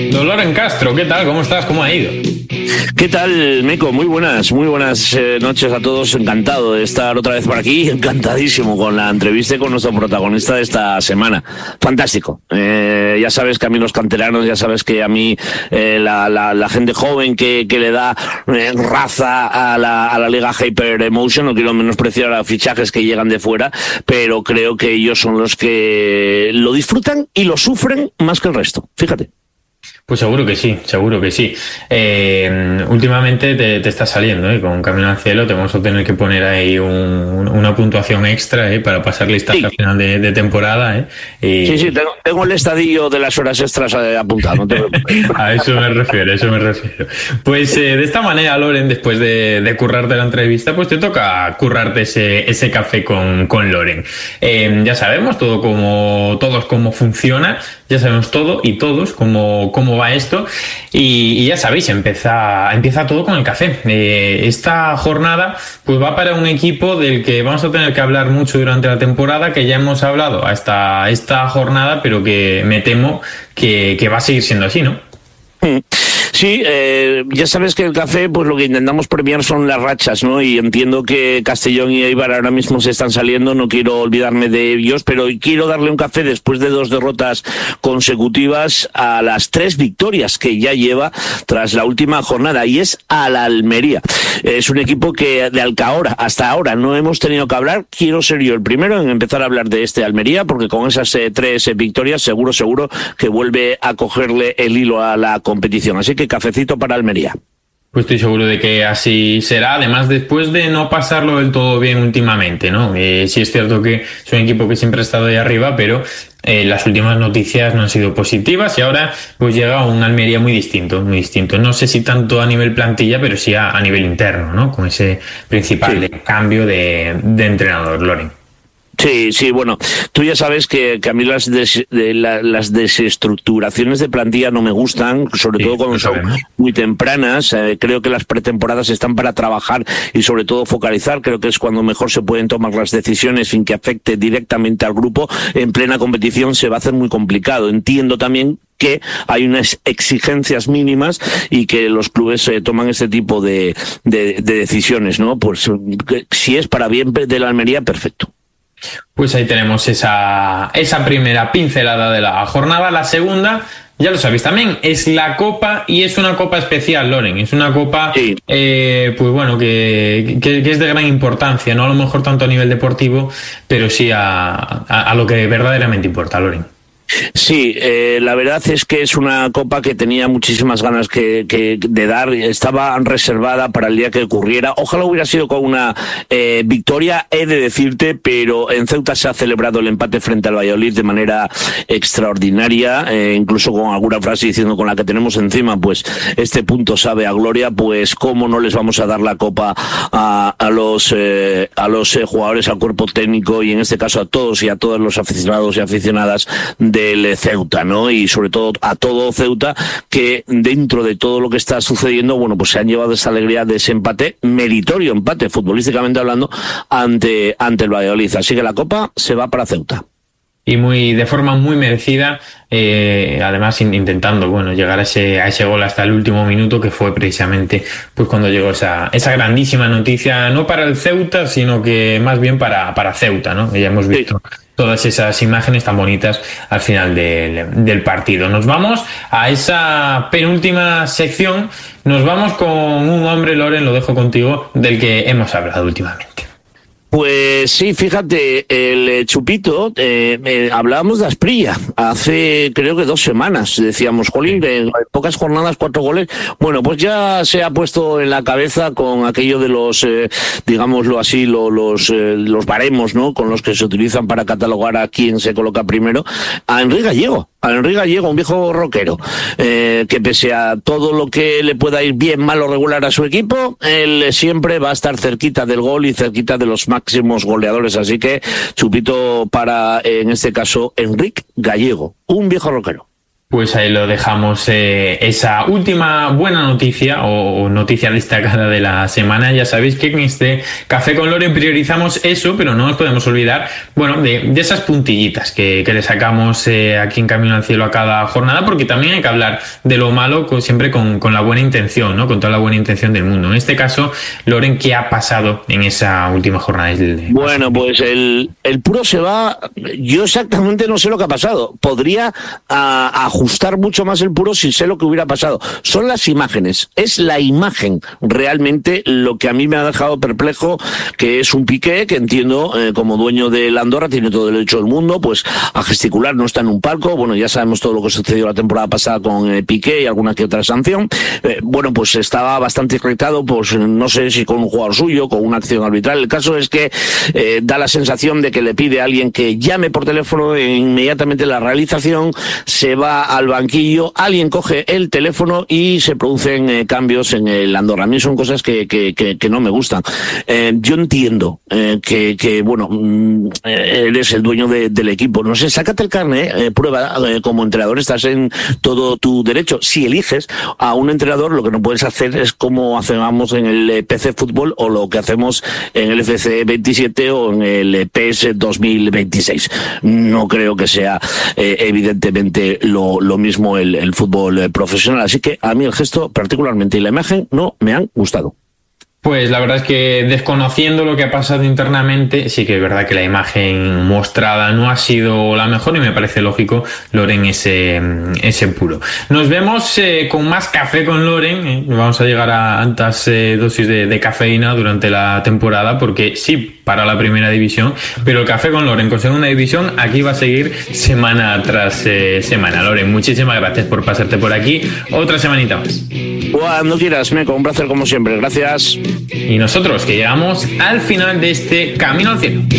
Don Loren Castro, ¿qué tal? ¿Cómo estás? ¿Cómo ha ido? ¿Qué tal, Meco? Muy buenas noches a todos. Encantado de estar otra vez por aquí, encantadísimo con la entrevista con nuestro protagonista de esta semana. Fantástico. Ya sabes que a mí los canteranos, ya sabes que a mí la gente joven que le da raza a la Liga Hyper Emotion, no quiero menospreciar a los fichajes que llegan de fuera, pero creo que ellos son los que lo disfrutan y lo sufren más que el resto. Fíjate. Pues seguro que sí, seguro que sí. Últimamente te está saliendo, con Camino al Cielo. Te vamos a tener que poner ahí una puntuación extra para pasar listaje al final de temporada. Sí, tengo el estadillo de las horas extras apuntado. No te preocupes. A eso me refiero. Pues de esta manera, Loren, después de currarte la entrevista, pues te toca currarte ese café con Loren. Ya sabemos todos cómo funciona, ya sabemos todo y todos cómo va esto, y ya sabéis, empieza todo con el café. Esta jornada pues va para un equipo del que vamos a tener que hablar mucho durante la temporada, que ya hemos hablado hasta esta jornada, pero que me temo que va a seguir siendo así, ¿no? Sí, ya sabes que el café, pues lo que intentamos premiar son las rachas, ¿no? Y entiendo que Castellón y Eibar ahora mismo se están saliendo, no quiero olvidarme de ellos, pero quiero darle un café después de 2 derrotas consecutivas a las 3 victorias que ya lleva tras la última jornada, y es a la Almería. Es un equipo que de Alcahora hasta ahora no hemos tenido que hablar. Quiero ser yo el primero en empezar a hablar de este Almería, porque con esas 3 victorias seguro que vuelve a cogerle el hilo a la competición. Así que cafecito para Almería. Pues estoy seguro de que así será, además después de no pasarlo del todo bien últimamente, ¿no? Sí es cierto que es un equipo que siempre ha estado ahí arriba, pero las últimas noticias no han sido positivas, y ahora pues llega un Almería muy distinto. No sé si tanto a nivel plantilla, pero sí a nivel interno, ¿no? Con ese principal cambio de entrenador, Loren. Sí, bueno, tú ya sabes que a mí las desestructuraciones de plantilla no me gustan, sobre todo cuando son muy tempranas. Creo que las pretemporadas están para trabajar y sobre todo focalizar. Creo que es cuando mejor se pueden tomar las decisiones sin que afecte directamente al grupo. En plena competición se va a hacer muy complicado. Entiendo también que hay unas exigencias mínimas y que los clubes toman este tipo de decisiones, ¿no? Pues si es para bien de la Almería, perfecto. Pues ahí tenemos esa primera pincelada de la jornada. La segunda, ya lo sabéis también, es la Copa, y es una Copa especial, Loren. Es una Copa, pues bueno, que es de gran importancia, no a lo mejor tanto a nivel deportivo, pero sí a lo que verdaderamente importa, Loren. Sí, la verdad es que es una copa que tenía muchísimas ganas de dar. Estaba reservada para el día que ocurriera. Ojalá hubiera sido con una victoria, he de decirte, pero en Ceuta se ha celebrado el empate frente al Valladolid de manera extraordinaria, incluso con alguna frase diciendo: con la que tenemos encima, pues este punto sabe a gloria. Pues cómo no les vamos a dar la copa a los jugadores, al cuerpo técnico, y en este caso a todos y a todos los aficionados y aficionadas del Ceuta, ¿no? Y sobre todo a todo Ceuta, que dentro de todo lo que está sucediendo, bueno, pues se han llevado esa alegría de ese empate, meritorio empate, futbolísticamente hablando, ante el Valladolid. Así que la Copa se va para Ceuta. Y de forma muy merecida, además intentando, bueno, llegar a ese gol hasta el último minuto, que fue precisamente pues cuando llegó esa grandísima noticia, no para el Ceuta, sino que más bien para Ceuta, ¿no? Ya hemos visto todas esas imágenes tan bonitas al final del partido. Nos vamos a esa penúltima sección, nos vamos con un hombre, Loren, lo dejo contigo, del que hemos hablado últimamente. Pues sí, fíjate, el Chupito, hablábamos de Asprilla hace creo que 2 semanas. Decíamos, jolín, en pocas jornadas 4 goles. Bueno, pues ya se ha puesto en la cabeza con aquello de los, digámoslo así, los baremos, ¿no? Con los que se utilizan para catalogar a quién se coloca primero, a Henry Gallego. A Henry Gallego, un viejo rockero, que pese a todo lo que le pueda ir bien, mal o regular a su equipo, él siempre va a estar cerquita del gol y cerquita de los máximos goleadores. Así que chupito para, en este caso, Henry Gallego, un viejo rockero. Pues ahí lo dejamos, esa última buena noticia o noticia destacada de la semana. Ya sabéis que en este Café con Loren priorizamos eso, pero no nos podemos olvidar, bueno, de esas puntillitas que le sacamos aquí en Camino al Cielo a cada jornada, porque también hay que hablar de lo malo siempre con la buena intención, ¿no? Con toda la buena intención del mundo. En este caso, Loren, ¿qué ha pasado en esa última jornada? Bueno, pues el Puro se va. Yo exactamente no sé lo que ha pasado. Podría ajustar mucho más el Puro si sé lo que hubiera pasado. Son las imágenes. Es la imagen realmente lo que a mí me ha dejado perplejo, que es un Piqué que entiendo, como dueño de la Andorra, tiene todo el derecho del mundo pues a gesticular, no está en un palco. Bueno, ya sabemos todo lo que sucedió la temporada pasada con Piqué y alguna que otra sanción. Bueno, pues estaba bastante irritado, pues no sé si con un jugador suyo, con una acción arbitral. El caso es que da la sensación de que le pide a alguien que llame por teléfono e inmediatamente la realización se va al banquillo, alguien coge el teléfono y se producen cambios en el Andorra. A mí son cosas que no me gustan. Yo entiendo que bueno, eres el dueño del equipo. No sé, sácate el carnet, prueba, como entrenador estás en todo tu derecho. Si eliges a un entrenador, lo que no puedes hacer es como hacemos en el PC Fútbol o lo que hacemos en el FC 27 o en el PS 2026. No creo que sea evidentemente lo mismo el fútbol profesional. Así que a mí el gesto particularmente y la imagen no me han gustado. Pues la verdad es que desconociendo lo que ha pasado internamente, sí que es verdad que la imagen mostrada no ha sido la mejor y me parece lógico, Loren, ese Puro. Nos vemos con más Café con Loren, vamos a llegar a altas dosis de cafeína durante la temporada, porque sí, para la primera división, pero el Café con Loren con segunda división aquí va a seguir semana tras semana. Loren, muchísimas gracias por pasarte por aquí otra semanita más. Cuando quieras, Meco, un placer como siempre, gracias. Y nosotros que llegamos al final de este Camino al Cielo.